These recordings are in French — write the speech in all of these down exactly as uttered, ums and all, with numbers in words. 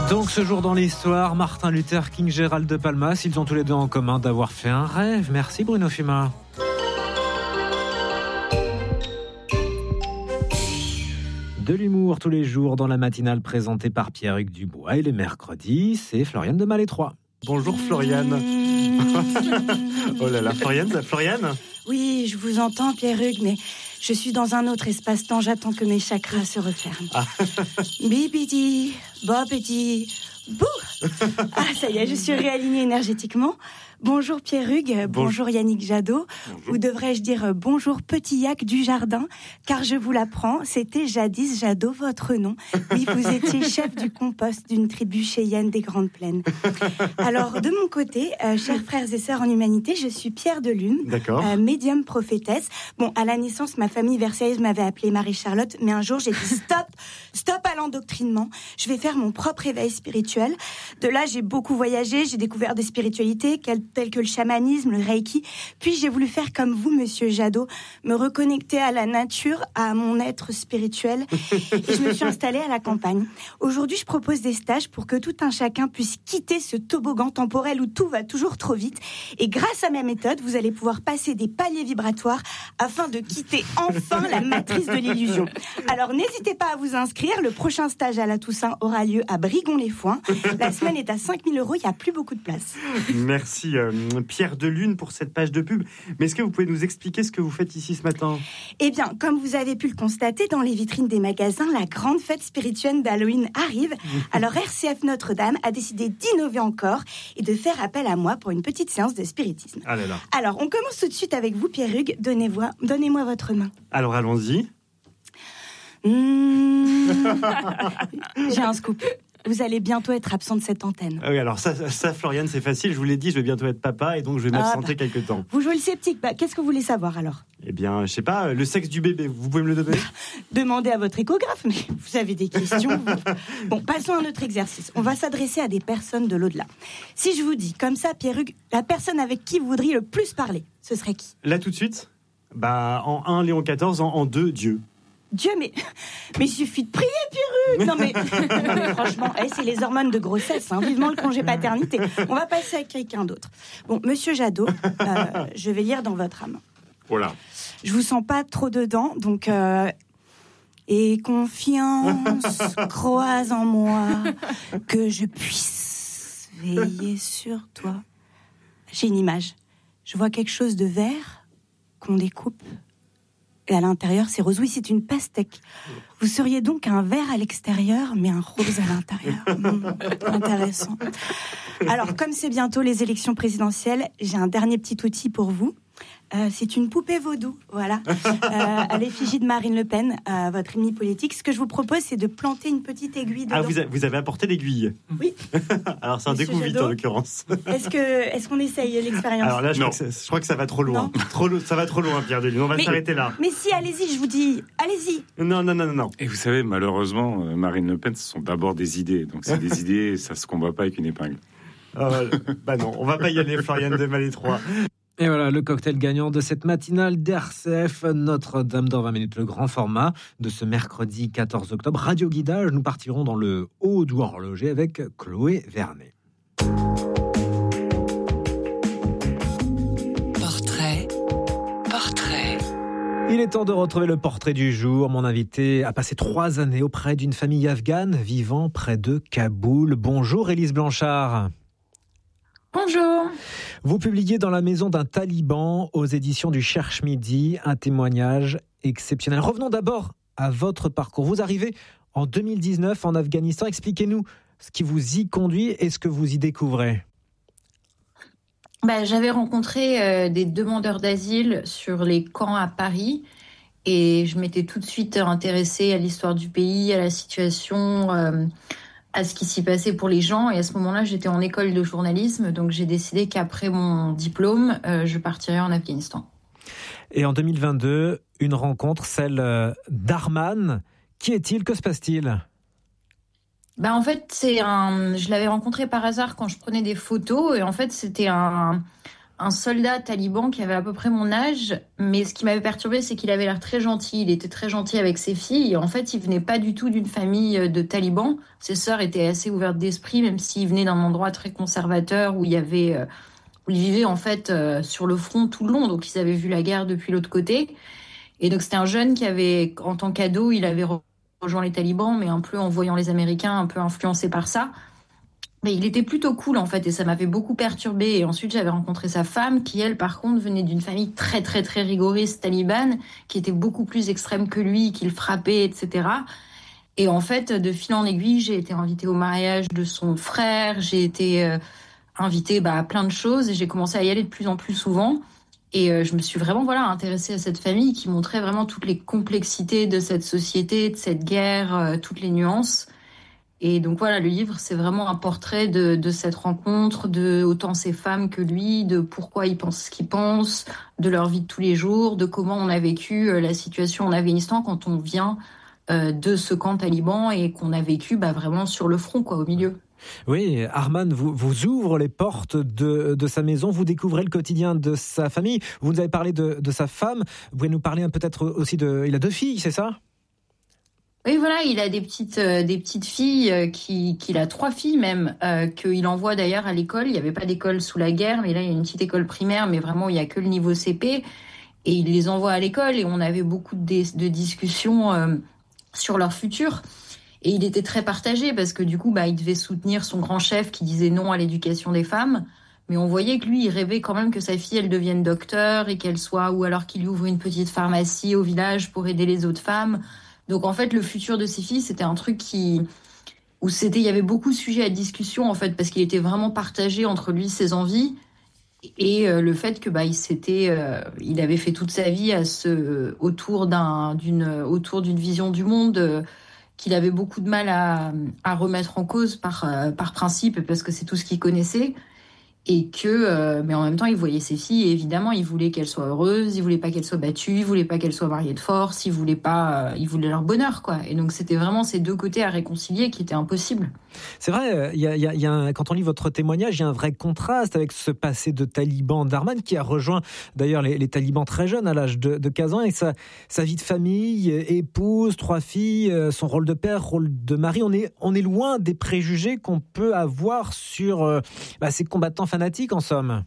Donc ce jour dans l'histoire, Martin Luther King, Gérald de Palmas, ils ont tous les deux en commun d'avoir fait un rêve. Merci Bruno Fima. De l'humour tous les jours dans la matinale présentée par Pierre-Hugues Dubois. Et les mercredis, c'est Floriane de Malétroit. Bonjour Floriane. Oh là là, Floriane, Floriane. Oui, je vous entends Pierre-Hugues, mais je suis dans un autre espace-temps, j'attends que mes chakras se referment. Ah. Bibidi, bobidi, bouh. Ah, ça y est, je suis réalignée énergétiquement. Bonjour Pierre-Hugues, bonjour, bonjour Yannick Jadot, bonjour. Ou devrais-je dire bonjour Petit Yac du Jardin, car je vous l'apprends, c'était jadis Jadot votre nom. Oui, vous étiez chef du compost d'une tribu cheyenne des Grandes Plaines. Alors, de mon côté, euh, chers frères et sœurs en humanité, je suis Pierre de Lune, euh, médium prophétesse. Bon, à la naissance, ma famille versaillaise m'avait appelée Marie-Charlotte, mais un jour, j'ai dit stop, stop à l'endoctrinement, je vais faire mon propre éveil spirituel. De là, j'ai beaucoup voyagé, j'ai découvert des spiritualités, tels que le chamanisme, le reiki. Puis j'ai voulu faire comme vous, monsieur Jadot, me reconnecter à la nature, à mon être spirituel. Et je me suis installée à la campagne. Aujourd'hui, je propose des stages pour que tout un chacun puisse quitter ce toboggan temporel où tout va toujours trop vite. Et grâce à ma méthode, vous allez pouvoir passer des paliers vibratoires afin de quitter enfin la matrice de l'illusion. Alors n'hésitez pas à vous inscrire. Le prochain stage à la Toussaint aura lieu à Brigon-les-Foins. La semaine est à cinq mille euros. Il n'y a plus beaucoup de place. Merci. Euh, Pierre de Lune pour cette page de pub. Mais est-ce que vous pouvez nous expliquer ce que vous faites ici ce matin ? Eh bien, comme vous avez pu le constater dans les vitrines des magasins, la grande fête spirituelle d'Halloween arrive. Alors R C F Notre-Dame a décidé d'innover encore et de faire appel à moi pour une petite séance de spiritisme. Ah là là. Alors, on commence tout de suite avec vous, Pierre-Hugues. Donnez-moi, donnez-moi votre main. Alors, allons-y. Mmh... J'ai un scoop. Vous allez bientôt être absent de cette antenne. Ah oui, alors ça, ça, Floriane, c'est facile. Je vous l'ai dit, je vais bientôt être papa et donc je vais m'absenter ah, bah, quelque temps. Vous jouez le sceptique. Bah, qu'est-ce que vous voulez savoir alors ? Eh bien, je sais pas, le sexe du bébé, vous pouvez me le donner ? Demandez à votre échographe, mais vous avez des questions. Bon, passons à notre exercice. On va s'adresser à des personnes de l'au-delà. Si je vous dis, comme ça, Pierre-Hugues, la personne avec qui vous voudriez le plus parler, ce serait qui ? Là, tout de suite ? Bah, en un, Léon quatorze, en, en deux, Dieu. Dieu, mais, mais il suffit de prier, Pierre-Hugues. Non mais, non mais franchement, hey, c'est les hormones de grossesse, hein. Vivement le congé paternité. On va passer à quelqu'un d'autre. Bon, monsieur Jadot, euh, je vais lire dans votre âme. Oh là. Je vous sens pas trop dedans, donc... Euh, et confiance, crois en moi, que je puisse veiller sur toi. J'ai une image. Je vois quelque chose de vert qu'on découpe. Et à l'intérieur, c'est rose. Oui, c'est une pastèque. Vous seriez donc un vert à l'extérieur, mais un rose à l'intérieur. Mmh, intéressant. Alors, comme c'est bientôt les élections présidentielles, j'ai un dernier petit outil pour vous. Euh, c'est une poupée vaudou, voilà, euh, à l'effigie de Marine Le Pen, euh, votre ennemie politique. Ce que je vous propose, c'est de planter une petite aiguille dedans. Ah, vous, a, vous avez apporté l'aiguille ? Oui. Alors, c'est un découvite, en l'occurrence. Est-ce, que, est-ce qu'on essaye l'expérience ? Alors là, je crois, que je crois que ça va trop loin. trop, ça va trop loin, Pierre de Lune. On va mais, s'arrêter là. Mais si, allez-y, je vous dis, allez-y. Non, non, non, non, non. Et vous savez, malheureusement, Marine Le Pen, ce sont d'abord des idées. Donc, c'est des idées, ça se combat pas avec une épingle. Euh, bah non, on va pas y aller, Floriane de Malétroit. Et voilà, le cocktail gagnant de cette matinale d'R C F, Notre-Dame dans vingt minutes, le grand format de ce mercredi quatorze octobre. Radio Guidage, nous partirons dans le haut du horloger avec Chloé Vernet. Portrait, portrait. Il est temps de retrouver le portrait du jour. Mon invité a passé trois années auprès d'une famille afghane vivant près de Kaboul. Bonjour Élise Blanchard. Bonjour. Vous publiez dans La maison d'un taliban aux éditions du Cherche Midi un témoignage exceptionnel. Revenons d'abord à votre parcours. Vous arrivez en deux mille dix-neuf en Afghanistan. Expliquez-nous ce qui vous y conduit et ce que vous y découvrez. Bah, j'avais rencontré euh, des demandeurs d'asile sur les camps à Paris et je m'étais tout de suite intéressée à l'histoire du pays, à la situation... Euh, à ce qui s'y passait pour les gens. Et à ce moment-là, j'étais en école de journalisme, donc j'ai décidé qu'après mon diplôme, euh, je partirais en Afghanistan. Et en deux mille vingt-deux, une rencontre, celle d'Arman. Qui est-il ? Que se passe-t-il ? Ben, en fait, c'est un... je l'avais rencontré par hasard quand je prenais des photos. Et en fait, c'était un, un soldat taliban qui avait à peu près mon âge, mais ce qui m'avait perturbée, c'est qu'il avait l'air très gentil. Il était très gentil avec ses filles. Et en fait, il venait pas du tout d'une famille de talibans. Ses sœurs étaient assez ouvertes d'esprit, même s'il venait d'un endroit très conservateur où il y avait, où ils vivaient en fait sur le front tout le long. Donc, ils avaient vu la guerre depuis l'autre côté. Et donc, c'était un jeune qui avait, en tant qu'ado, il avait rejoint les talibans, mais un peu en voyant les Américains, un peu influencé par ça. Mais il était plutôt cool en fait et ça m'avait beaucoup perturbée. Et ensuite j'avais rencontré sa femme qui elle par contre venait d'une famille très très très rigoriste talibane qui était beaucoup plus extrême que lui, qui le frappait, et cetera. Et en fait de fil en aiguille j'ai été invitée au mariage de son frère, j'ai été euh, invitée bah, à plein de choses et j'ai commencé à y aller de plus en plus souvent. Et euh, je me suis vraiment voilà intéressée à cette famille qui montrait vraiment toutes les complexités de cette société, de cette guerre, euh, toutes les nuances. Et donc voilà, le livre, c'est vraiment un portrait de, de cette rencontre, de autant ces femmes que lui, de pourquoi ils pensent ce qu'ils pensent, de leur vie de tous les jours, de comment on a vécu la situation en Afghanistan quand on vient euh, de ce camp taliban et qu'on a vécu bah, vraiment sur le front, quoi, au milieu. Oui, Arman vous, vous ouvre les portes de, de sa maison, vous découvrez le quotidien de sa famille. Vous nous avez parlé de, de sa femme, vous pouvez nous parler un, peut-être aussi de... Il a deux filles, c'est ça ? Oui, voilà, il a des petites, euh, des petites filles, euh, qui, qu'il a trois filles même, euh, qu'il envoie d'ailleurs à l'école. Il n'y avait pas d'école sous la guerre, mais là, il y a une petite école primaire, mais vraiment, il n'y a que le niveau C P. Et il les envoie à l'école et on avait beaucoup de, de discussions euh, sur leur futur. Et il était très partagé parce que du coup, bah, il devait soutenir son grand chef qui disait non à l'éducation des femmes. Mais on voyait que lui, il rêvait quand même que sa fille, elle devienne docteur et qu'elle soit, ou alors qu'il ouvre une petite pharmacie au village pour aider les autres femmes. Donc en fait, le futur de ses filles, c'était un truc qui où c'était, il y avait beaucoup de sujets à discussion en fait, parce qu'il était vraiment partagé entre lui ses envies et euh, le fait que bah il s'était, euh, il avait fait toute sa vie à ce autour d'un d'une autour d'une vision du monde euh, qu'il avait beaucoup de mal à, à remettre en cause par euh, par principe parce que c'est tout ce qu'il connaissait. Et que, euh, mais en même temps, il voyait ses filles et évidemment, il voulait qu'elles soient heureuses, il voulait pas qu'elles soient battues, il voulait pas qu'elles soient mariées de force, il voulait pas, euh, il voulait leur bonheur, quoi. Et donc, c'était vraiment ces deux côtés à réconcilier qui étaient impossibles. C'est vrai, il y a, il y a, il y a un, quand on lit votre témoignage, il y a un vrai contraste avec ce passé de taliban d'Arman qui a rejoint d'ailleurs les, les talibans très jeunes à l'âge de, de quinze ans et sa, sa vie de famille, épouse, trois filles, son rôle de père, rôle de mari. On est, on est loin des préjugés qu'on peut avoir sur euh, bah, ces combattants fanatique en somme.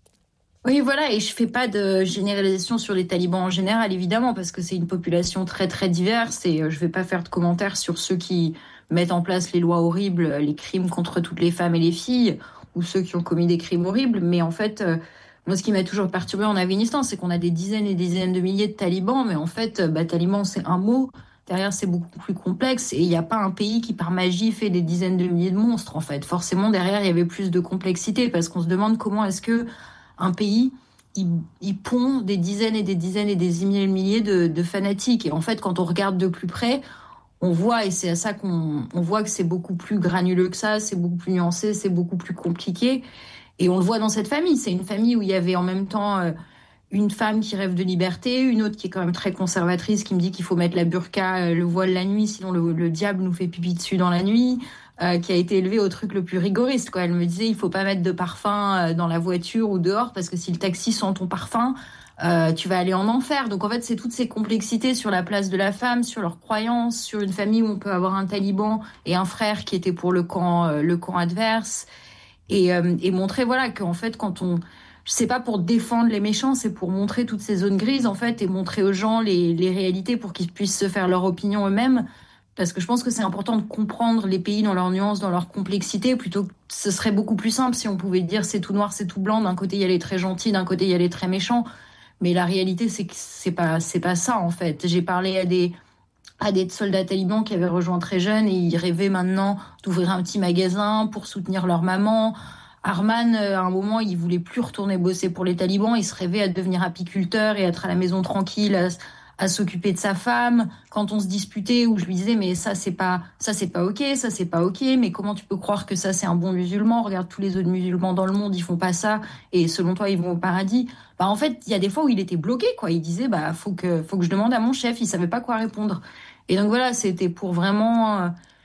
Oui, voilà, et je fais pas de généralisation sur les talibans en général, évidemment, parce que c'est une population très très diverse et je vais pas faire de commentaires sur ceux qui mettent en place les lois horribles, les crimes contre toutes les femmes et les filles, ou ceux qui ont commis des crimes horribles, mais en fait, euh, moi ce qui m'a toujours perturbé en Afghanistan, c'est qu'on a des dizaines et des dizaines de milliers de talibans, mais en fait, bah, taliban c'est un mot. Derrière, c'est beaucoup plus complexe et il n'y a pas un pays qui, par magie, fait des dizaines de milliers de monstres, en fait. Forcément, derrière, il y avait plus de complexité parce qu'on se demande comment est-ce que un pays, il, il pond des dizaines et des dizaines et des milliers de, de fanatiques. Et en fait, quand on regarde de plus près, on voit, et c'est à ça qu'on on voit que c'est beaucoup plus granuleux que ça, c'est beaucoup plus nuancé, c'est beaucoup plus compliqué. Et on le voit dans cette famille. C'est une famille où il y avait en même temps... Euh, une femme qui rêve de liberté, une autre qui est quand même très conservatrice, qui me dit qu'il faut mettre la burqa, le voile la nuit, sinon le, le diable nous fait pipi dessus dans la nuit, euh, qui a été élevée au truc le plus rigoriste, quoi. Elle me disait, il faut pas mettre de parfum dans la voiture ou dehors, parce que si le taxi sent ton parfum, euh, tu vas aller en enfer. Donc en fait, c'est toutes ces complexités sur la place de la femme, sur leurs croyances, sur une famille où on peut avoir un taliban et un frère qui était pour le camp, euh, le camp adverse, et, euh, et montrer, voilà, qu'en fait, quand on... C'est pas pour défendre les méchants, c'est pour montrer toutes ces zones grises, en fait, et montrer aux gens les, les réalités pour qu'ils puissent se faire leur opinion eux-mêmes. Parce que je pense que c'est important de comprendre les pays dans leurs nuances, dans leur complexité, plutôt que ce serait beaucoup plus simple si on pouvait dire c'est tout noir, c'est tout blanc, d'un côté il y a les très gentils, d'un côté il y a les très méchants. Mais la réalité, c'est que c'est pas, c'est pas ça, en fait. J'ai parlé à des, à des soldats talibans qui avaient rejoint très jeunes et ils rêvaient maintenant d'ouvrir un petit magasin pour soutenir leur maman. Arman, à un moment, il voulait plus retourner bosser pour les talibans. Il se rêvait à devenir apiculteur et être à la maison tranquille, à, à s'occuper de sa femme. Quand on se disputait, où je lui disais, mais ça, c'est pas, ça, c'est pas ok, ça, c'est pas ok. Mais comment tu peux croire que ça, c'est un bon musulman? Regarde tous les autres musulmans dans le monde, ils font pas ça. Et selon toi, ils vont au paradis. Bah, en fait, il y a des fois où il était bloqué, quoi. Il disait, bah, faut que, faut que je demande à mon chef. Il savait pas quoi répondre. Et donc voilà, c'était pour vraiment, euh,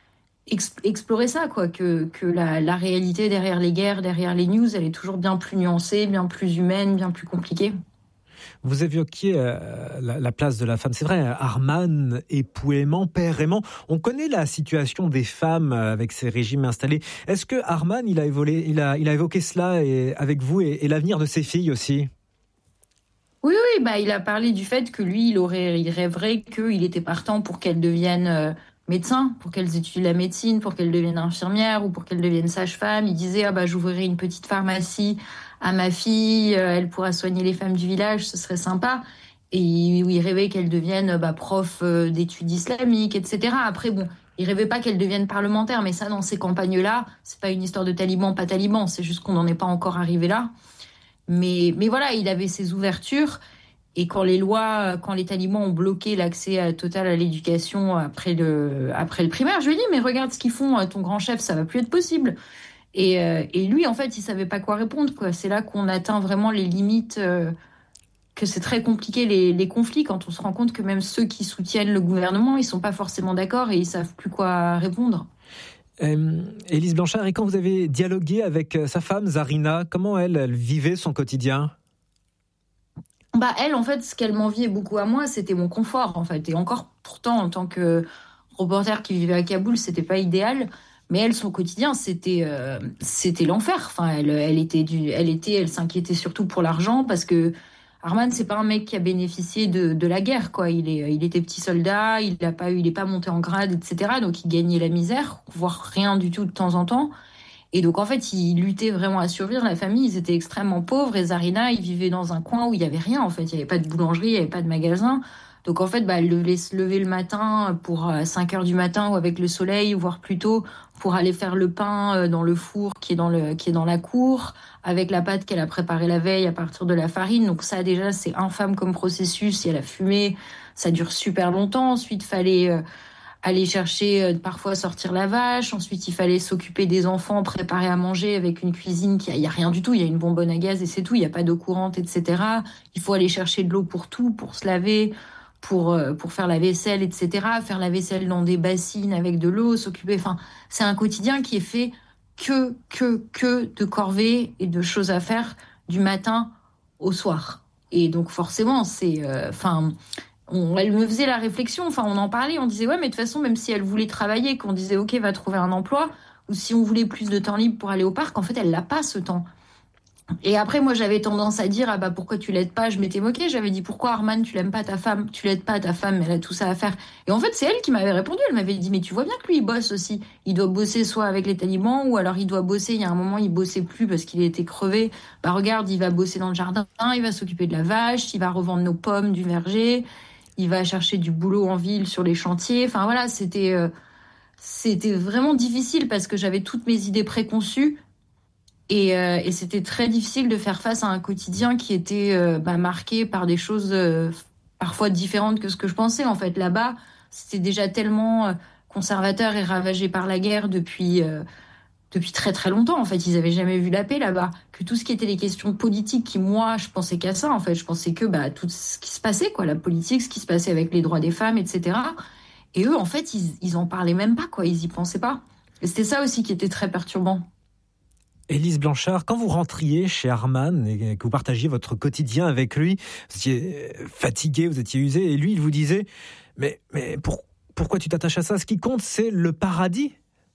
explorer ça, quoi, que, que la, la réalité derrière les guerres, derrière les news, elle est toujours bien plus nuancée, bien plus humaine, bien plus compliquée. Vous évoquiez euh, la, la place de la femme. C'est vrai, Arman, époux aimant, père aimant. On connaît la situation des femmes avec ces régimes installés. Est-ce que Arman, il a, évolué, il a, il a évoqué cela et, avec vous et, et l'avenir de ses filles aussi ? Oui, oui, bah, il a parlé du fait que lui, il, aurait, il rêverait qu'il était partant pour qu'elles deviennent euh, médecins, pour qu'elles étudient la médecine, pour qu'elles deviennent infirmières ou pour qu'elles deviennent sages-femmes. Il disait, ah bah, j'ouvrirai une petite pharmacie à ma fille, euh, elle pourra soigner les femmes du village, ce serait sympa. Et il, il rêvait qu'elles deviennent bah, prof euh, d'études islamiques, et cetera. Après, bon, il rêvait pas qu'elles deviennent parlementaires, mais ça, dans ces campagnes-là, c'est pas une histoire de talibans, pas talibans, c'est juste qu'on n'en est pas encore arrivé là. Mais, mais voilà, il avait ses ouvertures. Et quand les lois, quand les talibans ont bloqué l'accès total à l'éducation après le, après le primaire, je lui ai dit, mais regarde ce qu'ils font, ton grand chef, ça va plus être possible. Et, euh, et lui, en fait, il savait pas quoi répondre, quoi. C'est là qu'on atteint vraiment les limites, euh, que c'est très compliqué, les, les conflits, quand on se rend compte que même ceux qui soutiennent le gouvernement, ils sont pas forcément d'accord et ils savent plus quoi répondre. Euh, Élise Blanchard, et quand vous avez dialogué avec sa femme, Zarina, comment elle, elle vivait son quotidien ? Bah elle, en fait, ce qu'elle m'enviait beaucoup à moi, c'était mon confort, en fait. Et encore, pourtant, en tant que reporter qui vivait à Kaboul, c'était pas idéal. Mais elle, son quotidien, c'était euh, c'était l'enfer. Enfin, elle, elle était du, elle était, elle s'inquiétait surtout pour l'argent parce que Arman, c'est pas un mec qui a bénéficié de, de la guerre, quoi. Il est, il était petit soldat, il a pas eu, il est pas monté en grade, et cetera. Donc il gagnait la misère, voire rien du tout de temps en temps. Et donc, en fait, ils luttaient vraiment à survivre. La famille, ils étaient extrêmement pauvres. Et Zarina, ils vivaient dans un coin où il n'y avait rien, en fait. Il n'y avait pas de boulangerie, il n'y avait pas de magasin. Donc, en fait, bah, elle devait se lever le matin pour cinq heures du matin ou avec le soleil, voire plus tôt, pour aller faire le pain dans le four qui est dans, le, qui est dans la cour, avec la pâte qu'elle a préparée la veille à partir de la farine. Donc ça, déjà, c'est infâme comme processus. Il y a la fumée, ça dure super longtemps. Ensuite, il fallait... Euh, aller chercher, euh, parfois sortir la vache. Ensuite, il fallait s'occuper des enfants, préparer à manger avec une cuisine qui, il y a rien du tout. Il y a une bonbonne à gaz et c'est tout. Il y a pas d'eau courante, et cetera. Il faut aller chercher de l'eau pour tout, pour se laver, pour euh, pour faire la vaisselle, et cetera. Faire la vaisselle dans des bassines avec de l'eau, s'occuper. Enfin, c'est un quotidien qui est fait que que que de corvées et de choses à faire du matin au soir. Et donc forcément, c'est, enfin. Euh, On, elle me faisait la réflexion, enfin on en parlait, on disait ouais mais de toute façon même si elle voulait travailler, qu'on disait ok va trouver un emploi, ou si on voulait plus de temps libre pour aller au parc, en fait elle n'a pas ce temps. Et après moi j'avais tendance à dire ah bah pourquoi tu l'aides pas, je m'étais moquée, j'avais dit pourquoi Arman tu l'aimes pas ta femme, tu l'aides pas ta femme, elle a tout ça à faire. Et en fait c'est elle qui m'avait répondu, elle m'avait dit mais tu vois bien que lui il bosse aussi, il doit bosser soit avec les talibans ou alors il doit bosser, il y a un moment il bossait plus parce qu'il était crevé, bah regarde il va bosser dans le jardin, il va s'occuper de la vache, il va revendre nos pommes du verger. Il va chercher du boulot en ville sur les chantiers. Enfin voilà, c'était euh, c'était vraiment difficile parce que j'avais toutes mes idées préconçues et, euh, et c'était très difficile de faire face à un quotidien qui était euh, bah, marqué par des choses euh, parfois différentes que ce que je pensais. En fait, là-bas, c'était déjà tellement euh, conservateur et ravagé par la guerre depuis euh, depuis très très longtemps. En fait, ils avaient jamais vu la paix là-bas. Que tout ce qui était les questions politiques, qui moi, je pensais qu'à ça. En fait, je pensais que bah tout ce qui se passait, quoi, la politique, ce qui se passait avec les droits des femmes, et cetera. Et eux, en fait, ils ils en parlaient même pas, quoi. Ils y pensaient pas. Et c'était ça aussi qui était très perturbant. Élise Blanchard, quand vous rentriez chez Arman et que vous partagiez votre quotidien avec lui, vous étiez fatigué, vous étiez usé, et lui, il vous disait mais mais pour, pourquoi tu t'attaches à ça ? Ce qui compte, c'est le paradis.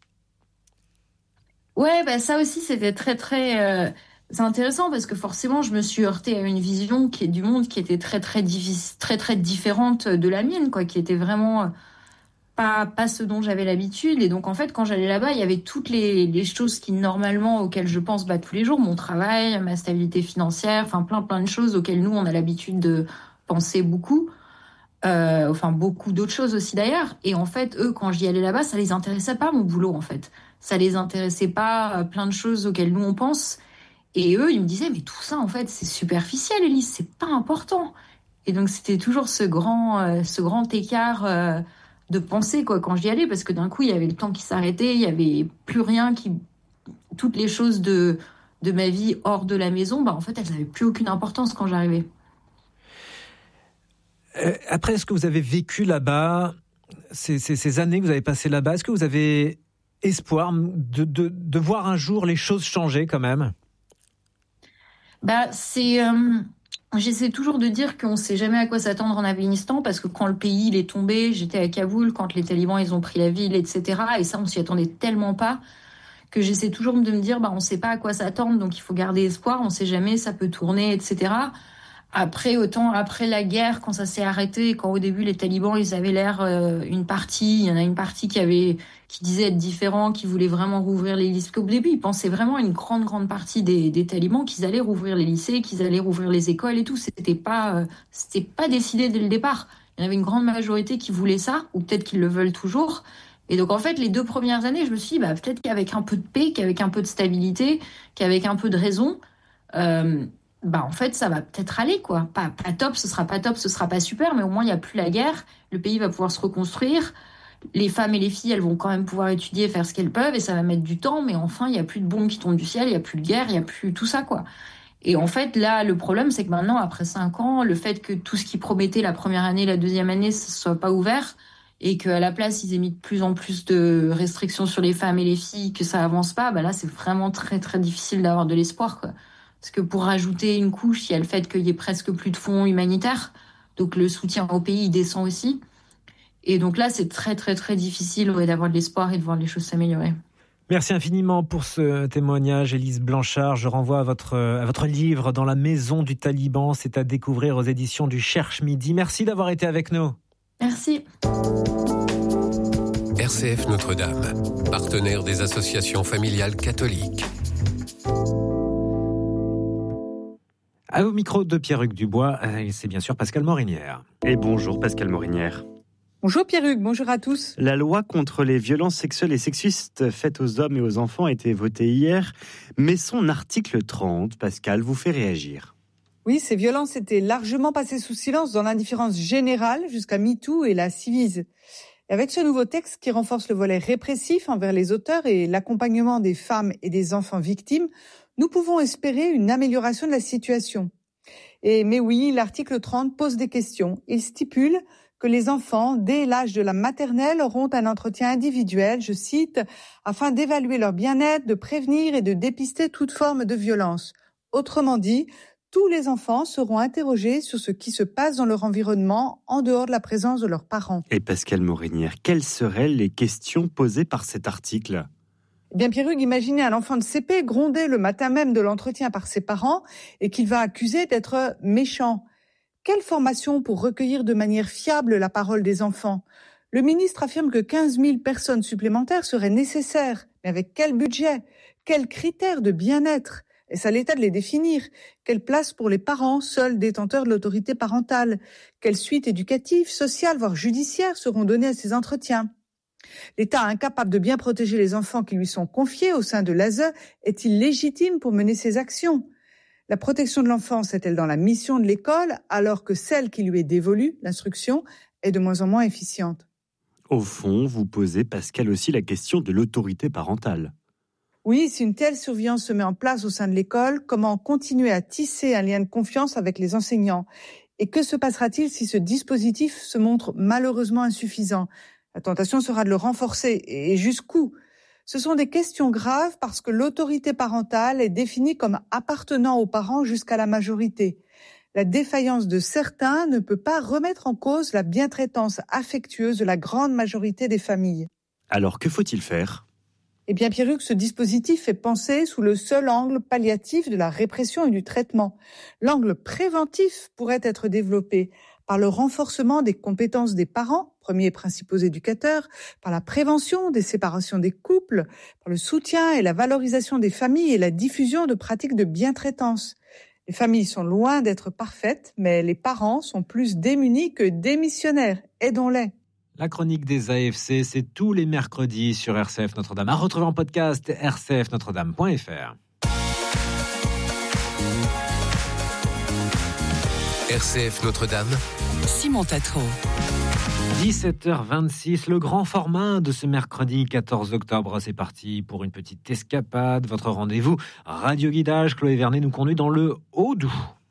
Ouais, bah ça aussi c'était très très euh, c'est intéressant parce que forcément je me suis heurtée à une vision qui est du monde qui était très très difficile, très très différente de la mienne, quoi, qui était vraiment pas pas ce dont j'avais l'habitude. Et donc en fait quand j'allais là-bas il y avait toutes les les choses qui normalement auxquelles je pense bah tous les jours, mon travail, ma stabilité financière, enfin plein plein de choses auxquelles nous on a l'habitude de penser beaucoup. Euh, enfin beaucoup d'autres choses aussi d'ailleurs. Et en fait, eux, quand j'y allais là-bas, ça les intéressait pas mon boulot en fait. Ça les intéressait pas euh, plein de choses auxquelles nous on pense. Et eux, ils me disaient mais tout ça en fait c'est superficiel, Élise, c'est pas important. Et donc c'était toujours ce grand, euh, ce grand écart euh, de pensée quoi quand j'y allais parce que d'un coup il y avait le temps qui s'arrêtait, il y avait plus rien qui, toutes les choses de de ma vie hors de la maison, bah en fait elles avaient plus aucune importance quand j'arrivais. Après, est-ce que vous avez vécu là-bas, ces, ces, ces années que vous avez passées là-bas, est-ce que vous avez espoir de, de, de voir un jour les choses changer quand même? Bah, c'est... Euh... J'essaie toujours de dire qu'on ne sait jamais à quoi s'attendre en Afghanistan parce que quand le pays il est tombé, j'étais à Kaboul, quand les talibans ils ont pris la ville, et cetera. Et ça, on s'y attendait tellement pas que j'essaie toujours de me dire bah, on ne sait pas à quoi s'attendre, donc il faut garder espoir, on ne sait jamais, ça peut tourner, et cetera. Après, autant après la guerre, quand ça s'est arrêté, quand au début les talibans ils avaient l'air euh, une partie, il y en a une partie qui avait qui disait être différent, qui voulait vraiment rouvrir les lycées. Au début, ils pensaient vraiment à une grande grande partie des, des talibans qu'ils allaient rouvrir les lycées, qu'ils allaient rouvrir les écoles et tout. C'était pas euh, c'était pas décidé dès le départ. Il y en avait une grande majorité qui voulait ça, ou peut-être qu'ils le veulent toujours. Et donc en fait, les deux premières années, je me suis dit bah peut-être qu'avec un peu de paix, qu'avec un peu de stabilité, qu'avec un peu de raison. Euh, Bah en fait ça va peut-être aller quoi, pas pas top, ce sera pas top, ce sera pas super, mais au moins il y a plus la guerre, le pays va pouvoir se reconstruire, les femmes et les filles elles vont quand même pouvoir étudier, faire ce qu'elles peuvent et ça va mettre du temps, mais enfin il y a plus de bombes qui tombent du ciel, il y a plus de guerre, il y a plus tout ça quoi. Et en fait là le problème c'est que maintenant après cinq ans, le fait que tout ce qui promettait la première année, la deuxième année, ça soit pas ouvert et qu'à la place ils aient mis de plus en plus de restrictions sur les femmes et les filles, que ça avance pas, bah là c'est vraiment très très difficile d'avoir de l'espoir quoi. Parce que pour rajouter une couche, il y a le fait qu'il y ait presque plus de fonds humanitaires. Donc le soutien au pays, il descend aussi. Et donc là, c'est très, très, très difficile ouais, d'avoir de l'espoir et de voir les choses s'améliorer. Merci infiniment pour ce témoignage, Élise Blanchard. Je renvoie à votre, à votre livre « Dans la maison du Taliban ». C'est à découvrir aux éditions du Cherche Midi. Merci d'avoir été avec nous. Merci. R C F Notre-Dame, partenaire des associations familiales catholiques. Au micro de Pierre-Hugues Dubois, c'est bien sûr Pascal Morinière. Et bonjour Pascal Morinière. Bonjour Pierre-Hugues, bonjour à tous. La loi contre les violences sexuelles et sexistes faites aux hommes et aux enfants a été votée hier, mais son article trente, Pascal, vous fait réagir. Oui, ces violences étaient largement passées sous silence dans l'indifférence générale jusqu'à MeToo et la Civise. Et avec ce nouveau texte qui renforce le volet répressif envers les auteurs et l'accompagnement des femmes et des enfants victimes, nous pouvons espérer une amélioration de la situation. Et, mais oui, l'article trente pose des questions. Il stipule que les enfants, dès l'âge de la maternelle, auront un entretien individuel, je cite, afin d'évaluer leur bien-être, de prévenir et de dépister toute forme de violence. Autrement dit, tous les enfants seront interrogés sur ce qui se passe dans leur environnement en dehors de la présence de leurs parents. Et Pascal Morinière, quelles seraient les questions posées par cet article ? Eh bien, Pierre-Hugues, imaginez un enfant de C P grondé le matin même de l'entretien par ses parents et qu'il va accuser d'être méchant. Quelle formation pour recueillir de manière fiable la parole des enfants ? Le ministre affirme que quinze mille personnes supplémentaires seraient nécessaires. Mais avec quel budget ? Quels critères de bien-être ? Est-ce à l'État de les définir ? Quelle place pour les parents, seuls détenteurs de l'autorité parentale ? Quelles suites éducatives, sociales, voire judiciaires seront données à ces entretiens ? L'État incapable de bien protéger les enfants qui lui sont confiés au sein de l'A S E est-il légitime pour mener ses actions ? La protection de l'enfance est-elle dans la mission de l'école alors que celle qui lui est dévolue, l'instruction, est de moins en moins efficiente ? Au fond, vous posez, Pascal, aussi la question de l'autorité parentale. Oui, si une telle surveillance se met en place au sein de l'école, comment continuer à tisser un lien de confiance avec les enseignants ? Et que se passera-t-il si ce dispositif se montre malheureusement insuffisant ? La tentation sera de le renforcer. Et jusqu'où ? Ce sont des questions graves parce que l'autorité parentale est définie comme appartenant aux parents jusqu'à la majorité. La défaillance de certains ne peut pas remettre en cause la bientraitance affectueuse de la grande majorité des familles. Alors, que faut-il faire ? Eh bien, Pierre-Hugues, ce dispositif est pensé sous le seul angle palliatif de la répression et du traitement. L'angle préventif pourrait être développé par le renforcement des compétences des parents, premiers et principaux éducateurs, par la prévention des séparations des couples, par le soutien et la valorisation des familles et la diffusion de pratiques de bientraitance. Les familles sont loin d'être parfaites, mais les parents sont plus démunis que démissionnaires. Aidons-les. La chronique des A F C, c'est tous les mercredis sur R C F Notre-Dame. À retrouver en podcast r c f notre dame point f r. R C F Notre-Dame, Simon Tatro. dix-sept heures vingt-six, le grand format de ce mercredi quatorze octobre. C'est parti pour une petite escapade. Votre rendez-vous Radio Guidage. Chloé Vernet nous conduit dans le Haut-Doubs.